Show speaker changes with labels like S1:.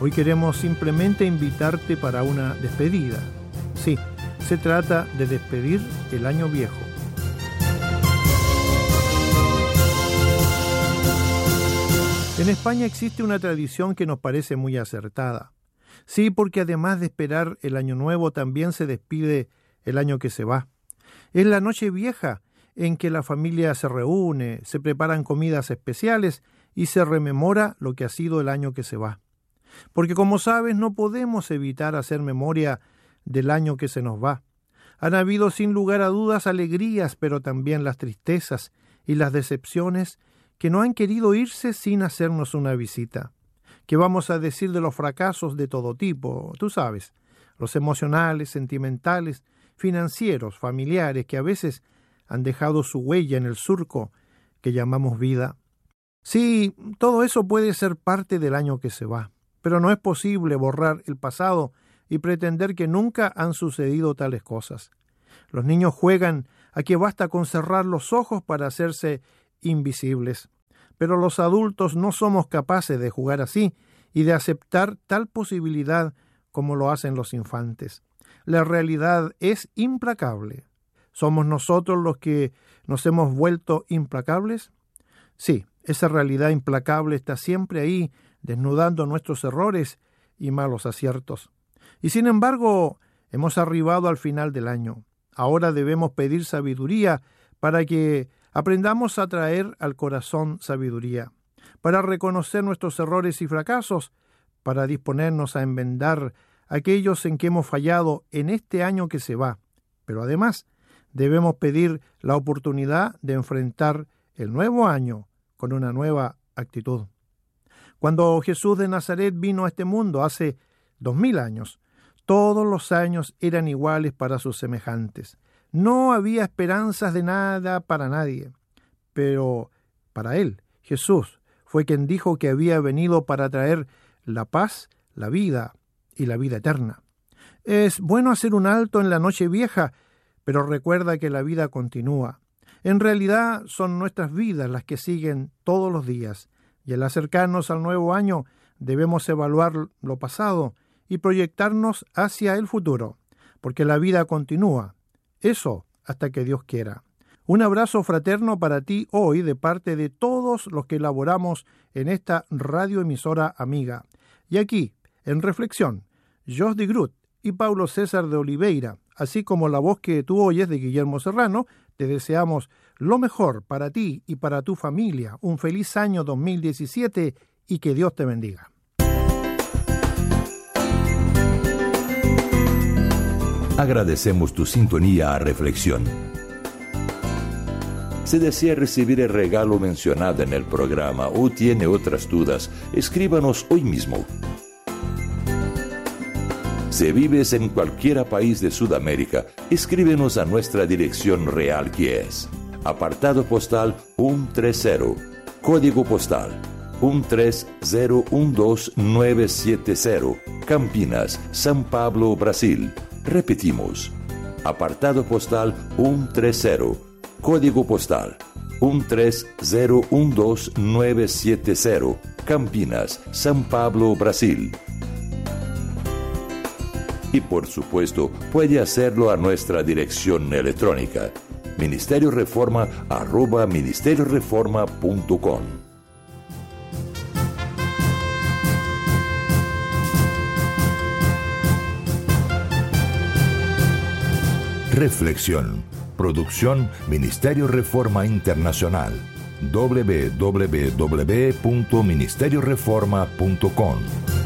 S1: Hoy queremos simplemente invitarte para una despedida. Sí, se trata de despedir el año viejo. En España existe una tradición que nos parece muy acertada. Sí, porque además de esperar el año nuevo, también se despide el año que se va. Es la noche vieja en que la familia se reúne, se preparan comidas especiales y se rememora lo que ha sido el año que se va. Porque como sabes, no podemos evitar hacer memoria del año que se nos va. Han habido sin lugar a dudas alegrías, pero también las tristezas y las decepciones que no han querido irse sin hacernos una visita. ¿Qué vamos a decir de los fracasos de todo tipo? Tú sabes, los emocionales, sentimentales, financieros, familiares, que a veces han dejado su huella en el surco que llamamos vida. Sí, todo eso puede ser parte del año que se va, pero no es posible borrar el pasado y pretender que nunca han sucedido tales cosas. Los niños juegan a que basta con cerrar los ojos para hacerse invisibles, pero los adultos no somos capaces de jugar así y de aceptar tal posibilidad como lo hacen los infantes. La realidad es implacable. ¿Somos nosotros los que nos hemos vuelto implacables? Sí, esa realidad implacable está siempre ahí, desnudando nuestros errores y malos aciertos. Y sin embargo, hemos arribado al final del año. Ahora debemos pedir sabiduría para que aprendamos a traer al corazón sabiduría, para reconocer nuestros errores y fracasos, para disponernos a enmendar aquellos en que hemos fallado en este año que se va. Pero además, debemos pedir la oportunidad de enfrentar el nuevo año con una nueva actitud. Cuando Jesús de Nazaret vino a este mundo hace 2000 años, todos los años eran iguales para sus semejantes. No había esperanzas de nada para nadie. Pero para él, Jesús, fue quien dijo que había venido para traer la paz, la vida y la vida eterna. Es bueno hacer un alto en la noche vieja, pero recuerda que la vida continúa. En realidad son nuestras vidas las que siguen todos los días, y al acercarnos al nuevo año debemos evaluar lo pasado y proyectarnos hacia el futuro, porque la vida continúa. Eso hasta que Dios quiera. Un abrazo fraterno para ti hoy de parte de todos los que laboramos en esta radioemisora amiga. Y aquí, en Reflexión, Jos de Groot y Paulo César de Oliveira, así como la voz que tú oyes de Guillermo Serrano, te deseamos lo mejor para ti y para tu familia. Un feliz año 2017 y que Dios te bendiga.
S2: Agradecemos tu sintonía a Reflexión. Si desea recibir el regalo mencionado en el programa o tiene otras dudas, escríbanos hoy mismo. Si vives en cualquier país de Sudamérica, escríbenos a nuestra dirección real, que es apartado postal 130, código postal 13012970, Campinas, São Paulo, Brasil. Repetimos, apartado postal 130, código postal 13012970, Campinas, São Paulo, Brasil. Y por supuesto, puede hacerlo a nuestra dirección electrónica, ministerioreforma@ministerioreforma.com. Reflexión. Producción Ministerio Reforma Internacional. www.ministerioreforma.com.